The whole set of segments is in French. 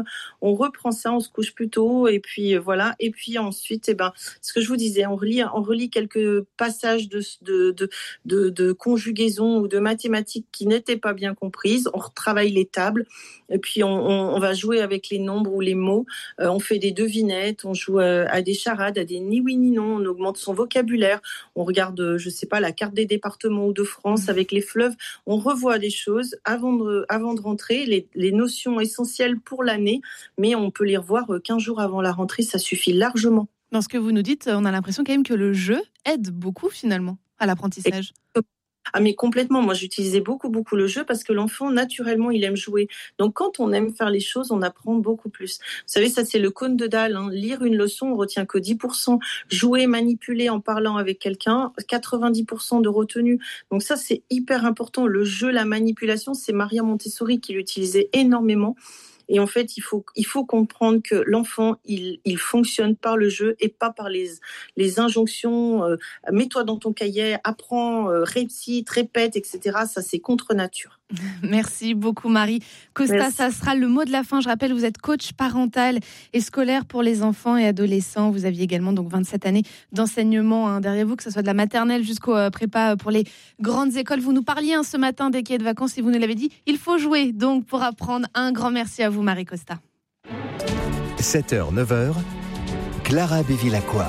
on reprend ça, on se couche plus tôt, et puis voilà. Et puis ensuite, ce que je vous disais, on relit quelques passages de conjugaison ou de mathématiques qui n'étaient pas bien comprises. On retravaille les tables, et puis on va jouer avec les nombres ou les mots. On fait des devinettes, on joue à des charades, à des ni oui ni non. On augmente son vocabulaire. On regarde, je sais pas, la carte des départements ou de France avec les fleuves. On revoit des choses avant de rentrer, les notions essentielles pour l'année, mais on peut les revoir 15 jours avant la rentrée, ça suffit largement. Dans ce que vous nous dites, on a l'impression quand même que le jeu aide beaucoup finalement à l'apprentissage. Ah mais complètement, moi j'utilisais beaucoup le jeu parce que l'enfant naturellement il aime jouer. Donc quand on aime faire les choses, on apprend beaucoup plus. Vous savez, ça c'est le cône de Dahl, hein. Lire une leçon, on retient que 10%. Jouer, manipuler en parlant avec quelqu'un, 90% de retenue. Donc ça c'est hyper important. Le jeu, la manipulation, c'est Maria Montessori qui l'utilisait énormément. Et en fait, il faut comprendre que l'enfant, il fonctionne par le jeu et pas par les injonctions. Mets-toi dans ton cahier, apprends, récite, répète, etc. Ça, c'est contre nature. Merci beaucoup Marie. Costa, merci. Ça sera le mot de la fin. Je rappelle, vous êtes coach parental et scolaire pour les enfants et adolescents. Vous aviez également donc 27 années d'enseignement derrière vous, que ce soit de la maternelle jusqu'au prépa pour les grandes écoles. Vous nous parliez ce matin des cahiers de vacances et vous nous l'avez dit, il faut jouer donc pour apprendre. Un grand merci à vous Marie Costa. 7h, 9h, Clara Bévilacqua.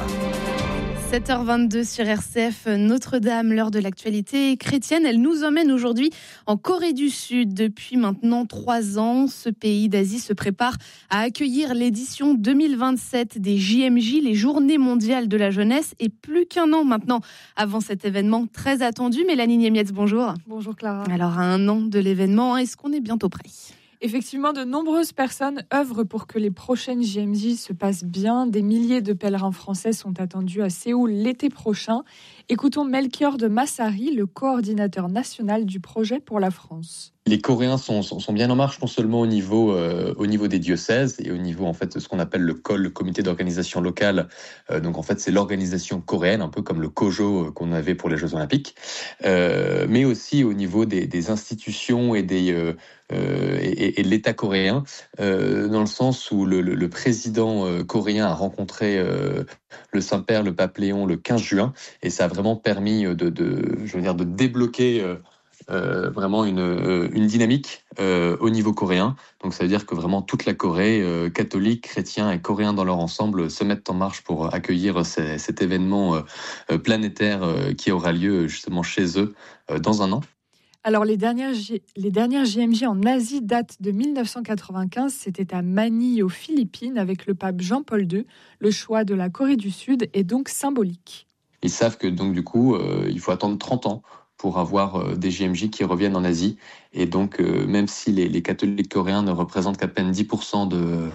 7h22 sur RCF, Notre-Dame, l'heure de l'actualité chrétienne. Elle nous emmène aujourd'hui en Corée du Sud. Depuis maintenant 3 ans, ce pays d'Asie se prépare à accueillir l'édition 2027 des JMJ, les Journées mondiales de la jeunesse. Et plus qu'un an maintenant avant cet événement très attendu. Mélanie Niemietz, bonjour. Bonjour Clara. Alors à un an de l'événement, est-ce qu'on est bientôt prêt ? Effectivement, de nombreuses personnes œuvrent pour que les prochaines JMJ se passent bien. Des milliers de pèlerins français sont attendus à Séoul l'été prochain. Écoutons Melchior de Massari, le coordinateur national du projet pour la France. Les Coréens sont bien en marche, non seulement au niveau des diocèses et au niveau en fait de ce qu'on appelle le COL, le comité d'organisation locale. Donc en fait c'est l'organisation coréenne, un peu comme le COJO qu'on avait pour les Jeux Olympiques, mais aussi au niveau des institutions et de l'État coréen, dans le sens où le président coréen a rencontré le Saint-Père, le pape Léon, le 15 juin, et ça a vraiment permis de débloquer vraiment une dynamique au niveau coréen. Donc ça veut dire que vraiment toute la Corée, catholique, chrétien et coréen dans leur ensemble, se mettent en marche pour accueillir cet événement planétaire qui aura lieu justement chez eux dans un an. Alors les dernières JMJ en Asie datent de 1995, c'était à Manille aux Philippines avec le pape Jean-Paul II. Le choix de la Corée du Sud est donc symbolique. Ils savent que donc du coup il faut attendre 30 ans pour avoir des JMJ qui reviennent en Asie. Et donc, même si les catholiques coréens ne représentent qu'à peine 10%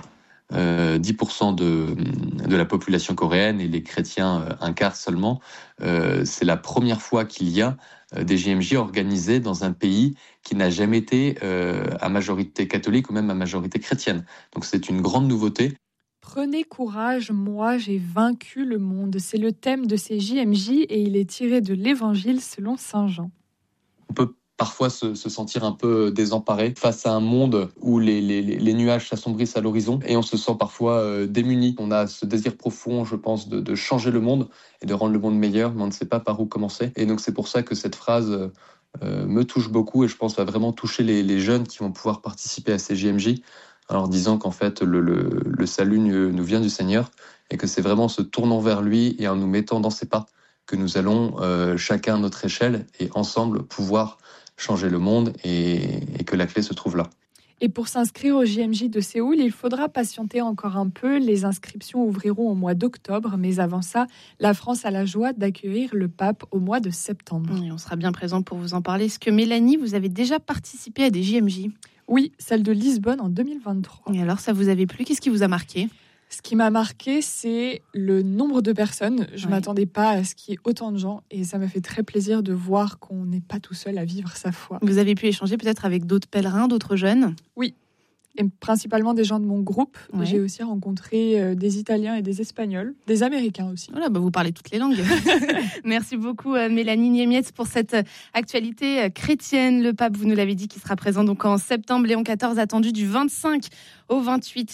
de la population coréenne et les chrétiens un quart seulement, c'est la première fois qu'il y a des JMJ organisés dans un pays qui n'a jamais été à majorité catholique ou même à majorité chrétienne. Donc c'est une grande nouveauté. Prenez courage, moi j'ai vaincu le monde. C'est le thème de ces JMJ et il est tiré de l'Évangile selon Saint Jean. On peut parfois se sentir un peu désemparé face à un monde où les nuages s'assombrissent à l'horizon et on se sent parfois démuni. On a ce désir profond, je pense, de changer le monde et de rendre le monde meilleur, mais on ne sait pas par où commencer. Et donc c'est pour ça que cette phrase me touche beaucoup et je pense va vraiment toucher les jeunes qui vont pouvoir participer à ces JMJ. Alors disant qu'en fait le salut nous vient du Seigneur et que c'est vraiment en se tournant vers lui et en nous mettant dans ses pas que nous allons chacun à notre échelle et ensemble pouvoir changer le monde et que la clé se trouve là. Et pour s'inscrire au JMJ de Séoul, il faudra patienter encore un peu. Les inscriptions ouvriront au mois d'octobre, mais avant ça, la France a la joie d'accueillir le pape au mois de septembre. Et on sera bien présent pour vous en parler. Est-ce que Mélanie, vous avez déjà participé à des JMJ ? Oui, celle de Lisbonne en 2023. Et alors, ça vous avait plu ? Qu'est-ce qui vous a marqué ? Ce qui m'a marqué, c'est le nombre de personnes. Je ne m'attendais pas à ce qu'il y ait autant de gens et ça m'a fait très plaisir de voir qu'on n'est pas tout seul à vivre sa foi. Vous avez pu échanger peut-être avec d'autres pèlerins, d'autres jeunes ? Oui, et principalement des gens de mon groupe. Ouais. J'ai aussi rencontré des Italiens et des Espagnols, des Américains aussi. Voilà, vous parlez toutes les langues. Merci beaucoup Mélanie Niemietz pour cette actualité chrétienne. Le pape, vous nous l'avez dit, qui sera présent donc en septembre. Léon XIV attendu du 25 au 28